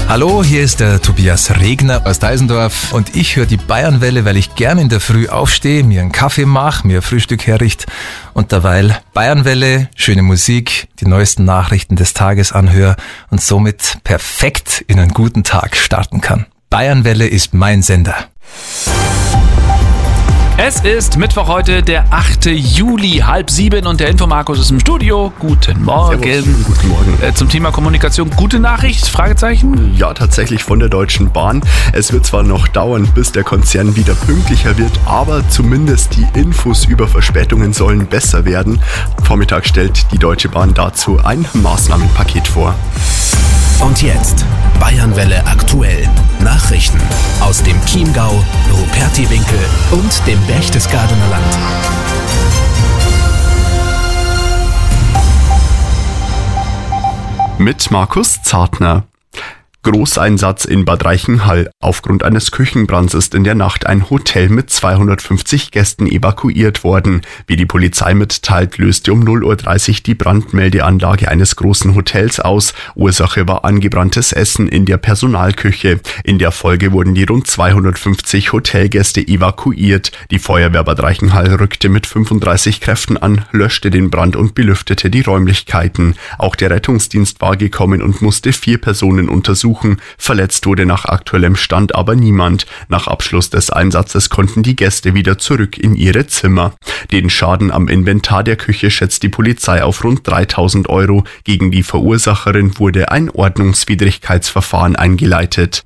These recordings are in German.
Hallo, hier ist der Tobias Regner aus Deisendorf und ich höre die Bayernwelle, weil ich gern in der Früh aufstehe, mir einen Kaffee mache, mir ein Frühstück herrichte und derweil Bayernwelle, schöne Musik, die neuesten Nachrichten des Tages anhöre und somit perfekt in einen guten Tag starten kann. Bayernwelle ist mein Sender. Es ist Mittwoch heute, der 8. Juli, 6:30 und der Infomarkus ist im Studio. Guten Morgen. Servus. Guten Morgen. Zum Thema Kommunikation, gute Nachricht? Fragezeichen? Ja, tatsächlich von der Deutschen Bahn. Es wird zwar noch dauern, bis der Konzern wieder pünktlicher wird, aber zumindest die Infos über Verspätungen sollen besser werden. Am Vormittag stellt die Deutsche Bahn dazu ein Maßnahmenpaket vor. Und jetzt Bayernwelle aktuell. Nachrichten aus dem Chiemgau, Rupertiwinkel und dem Berchtesgadener Land. Mit Markus Zartner. Großeinsatz in Bad Reichenhall. Aufgrund eines Küchenbrands ist in der Nacht ein Hotel mit 250 Gästen evakuiert worden. Wie die Polizei mitteilt, löste um 0:30 Uhr die Brandmeldeanlage eines großen Hotels aus. Ursache war angebranntes Essen in der Personalküche. In der Folge wurden die rund 250 Hotelgäste evakuiert. Die Feuerwehr Bad Reichenhall rückte mit 35 Kräften an, löschte den Brand und belüftete die Räumlichkeiten. Auch der Rettungsdienst war gekommen und musste 4 Personen untersuchen. Verletzt wurde nach aktuellem Stand aber niemand. Nach Abschluss des Einsatzes konnten die Gäste wieder zurück in ihre Zimmer. Den Schaden am Inventar der Küche schätzt die Polizei auf rund 3.000 €. Gegen die Verursacherin wurde ein Ordnungswidrigkeitsverfahren eingeleitet.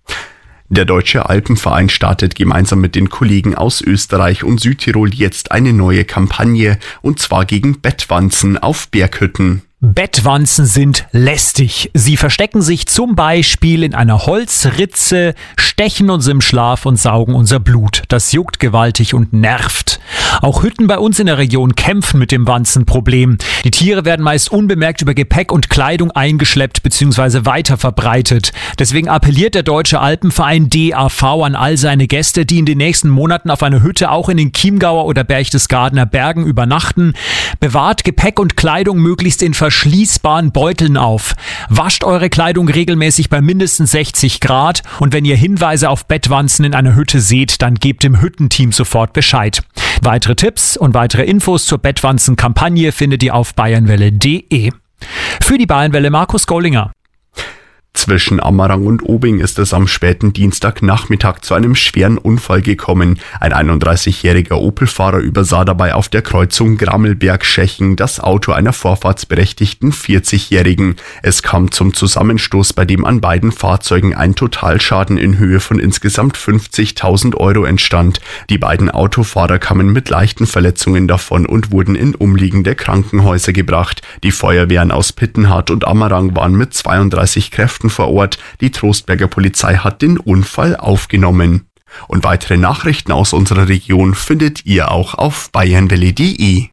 Der Deutsche Alpenverein startet gemeinsam mit den Kollegen aus Österreich und Südtirol jetzt eine neue Kampagne, und zwar gegen Bettwanzen auf Berghütten. Bettwanzen sind lästig. Sie verstecken sich zum Beispiel in einer Holzritze, stechen uns im Schlaf und saugen unser Blut. Das juckt gewaltig und nervt. Auch Hütten bei uns in der Region kämpfen mit dem Wanzenproblem. Die Tiere werden meist unbemerkt über Gepäck und Kleidung eingeschleppt bzw. weiter verbreitet. Deswegen appelliert der Deutsche Alpenverein DAV an all seine Gäste, die in den nächsten Monaten auf einer Hütte auch in den Chiemgauer oder Berchtesgadener Bergen übernachten: Bewahrt Gepäck und Kleidung möglichst in verschließbaren Beuteln auf. Wascht eure Kleidung regelmäßig bei mindestens 60 Grad und wenn ihr Hinweise auf Bettwanzen in einer Hütte seht, dann gebt dem Hüttenteam sofort Bescheid. Weitere Tipps und weitere Infos zur Bettwanzen-Kampagne findet ihr auf bayernwelle.de. Für die Bayernwelle Markus Gollinger. Zwischen Ammerang und Obing ist es am späten Dienstagnachmittag zu einem schweren Unfall gekommen. Ein 31-jähriger Opel-Fahrer übersah dabei auf der Kreuzung Grammelberg-Scheching das Auto einer vorfahrtsberechtigten 40-Jährigen. Es kam zum Zusammenstoß, bei dem an beiden Fahrzeugen ein Totalschaden in Höhe von insgesamt 50.000 € entstand. Die beiden Autofahrer kamen mit leichten Verletzungen davon und wurden in umliegende Krankenhäuser gebracht. Die Feuerwehren aus Pittenhardt und Ammerang waren mit 32 Kräften vor Ort. Die Trostberger Polizei hat den Unfall aufgenommen. Und weitere Nachrichten aus unserer Region findet ihr auch auf bayernwelle.de.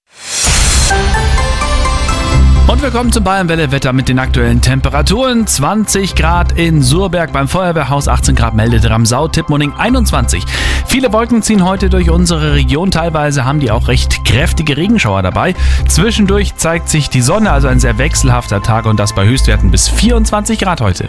Und wir kommen zum Bayernwelle-Wetter mit den aktuellen Temperaturen. 20 Grad in Surberg beim Feuerwehrhaus, 18 Grad meldet Ramsau, Tippmoning 21. Viele Wolken ziehen heute durch unsere Region, teilweise haben die auch recht kräftige Regenschauer dabei. Zwischendurch zeigt sich die Sonne, also ein sehr wechselhafter Tag, und das bei Höchstwerten bis 24 Grad heute.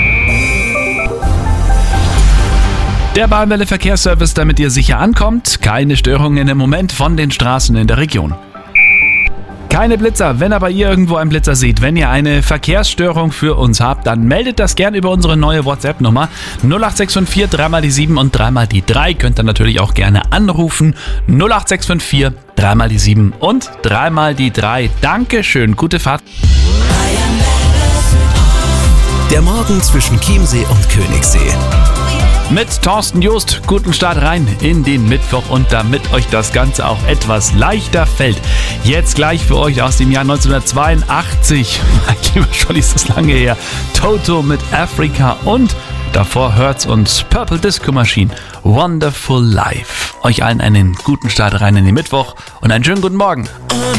Der Bayernwelle-Verkehrsservice, damit ihr sicher ankommt. Keine Störungen im Moment von den Straßen in der Region. Keine Blitzer. Wenn aber ihr irgendwo einen Blitzer seht, wenn ihr eine Verkehrsstörung für uns habt, dann meldet das gern über unsere neue WhatsApp-Nummer 08654 3 die 7 und 3 die 3. Könnt ihr natürlich auch gerne anrufen. 08654 3 die 7 und 3 die 3. Dankeschön, gute Fahrt. Der Morgen zwischen Chiemsee und Königssee. Mit Thorsten Joost, guten Start rein in den Mittwoch, und damit euch das Ganze auch etwas leichter fällt, jetzt gleich für euch aus dem Jahr 1982, lieber Scholli, ist das lange her, Toto mit Africa, und davor hört's uns Purple Disco Machine, Wonderful Life. Euch allen einen guten Start rein in den Mittwoch und einen schönen guten Morgen.